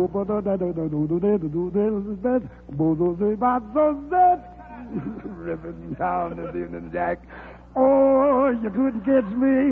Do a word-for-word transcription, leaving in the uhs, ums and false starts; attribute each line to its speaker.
Speaker 1: Ripping down this evening, Jack. Oh, you couldn't catch me.